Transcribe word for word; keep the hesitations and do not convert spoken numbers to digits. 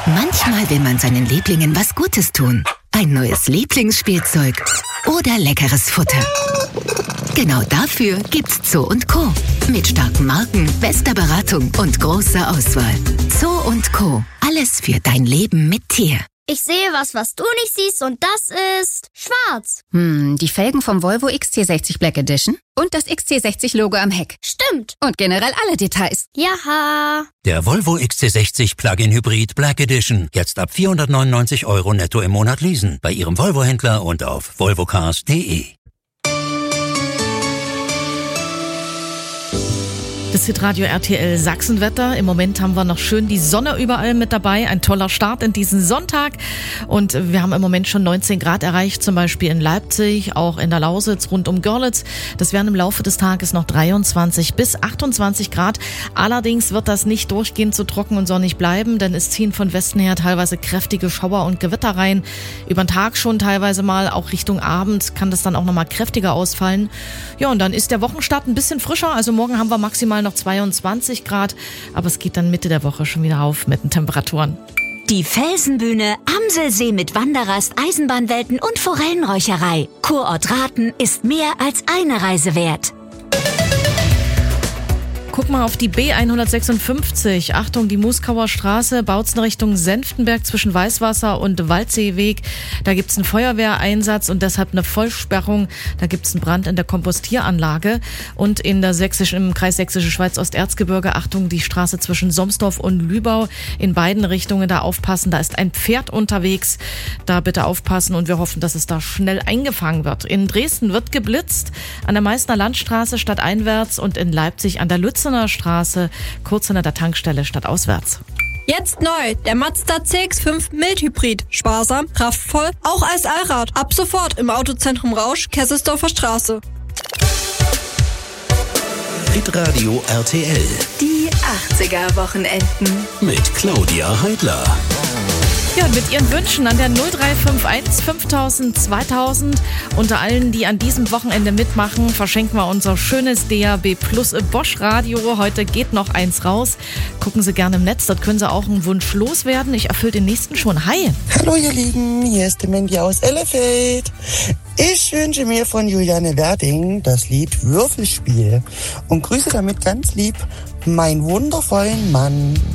Manchmal will man seinen Lieblingen was Gutes tun. Ein neues Lieblingsspielzeug oder leckeres Futter. Genau dafür gibt's Zoo und Co. Mit starken Marken, bester Beratung und großer Auswahl. Zoo und Co. Alles für dein Leben mit Tier. Ich sehe was, was du nicht siehst, und das ist schwarz. Hm, die Felgen vom Volvo X C sechzig Black Edition und das X C sechzig Logo am Heck. Stimmt. Und generell alle Details. Jaha. Der Volvo X C sechzig Plug-in Hybrid Black Edition. Jetzt ab vierhundertneunundneunzig Euro netto im Monat leasen. Bei Ihrem Volvo-Händler und auf volvocars punkt de. Das Hitradio R T L Sachsenwetter. Im Moment haben wir noch schön die Sonne überall mit dabei. Ein toller Start in diesen Sonntag. Und wir haben im Moment schon neunzehn Grad erreicht, zum Beispiel in Leipzig, auch in der Lausitz, rund um Görlitz. Das werden im Laufe des Tages noch dreiundzwanzig bis achtundzwanzig Grad. Allerdings wird das nicht durchgehend so trocken und sonnig bleiben, denn es ziehen von Westen her teilweise kräftige Schauer und Gewitter rein. Über den Tag schon teilweise mal, auch Richtung Abend kann das dann auch nochmal kräftiger ausfallen. Ja, und dann ist der Wochenstart ein bisschen frischer. Also morgen haben wir maximal noch zweiundzwanzig Grad, aber es geht dann Mitte der Woche schon wieder auf mit den Temperaturen. Die Felsenbühne, Amselsee mit Wanderrast, Eisenbahnwelten und Forellenräucherei. Kurort Rathen ist mehr als eine Reise wert. Guck mal auf die B hundertsechsundfünfzig. Achtung, die Muskauer Straße, Bautzen Richtung Senftenberg zwischen Weißwasser und Waldseeweg. Da gibt's einen Feuerwehreinsatz und deshalb eine Vollsperrung. Da gibt's einen Brand in der Kompostieranlage. Und in der sächsischen, im Kreis Sächsische Schweiz-Osterzgebirge, Achtung, die Straße zwischen Somsdorf und Lübau. In beiden Richtungen da aufpassen. Da ist ein Pferd unterwegs. Da bitte aufpassen und wir hoffen, dass es da schnell eingefangen wird. In Dresden wird geblitzt. An der Meißner Landstraße stadteinwärts und in Leipzig an der Lützener Straße, kurz hinter der Tankstelle stadtauswärts. Jetzt neu, der Mazda C X fünf Mildhybrid. Sparsam, kraftvoll, auch als Allrad. Ab sofort im Autozentrum Rausch, Kesselsdorfer Straße. Hitradio R T L. Die achtziger Wochenenden. Mit Claudia Heidler. Ja, und mit Ihren Wünschen an der null drei fünf eins fünftausend zweitausend. Unter allen, die an diesem Wochenende mitmachen, verschenken wir unser schönes D A B Plus Bosch Radio. Heute geht noch eins raus. Gucken Sie gerne im Netz, dort können Sie auch einen Wunsch loswerden. Ich erfülle den nächsten schon. Hi! Hallo ihr Lieben, hier ist die Mandy aus Elefeld. Ich wünsche mir von Juliane Werding das Lied Würfelspiel und grüße damit ganz lieb meinen wundervollen Mann.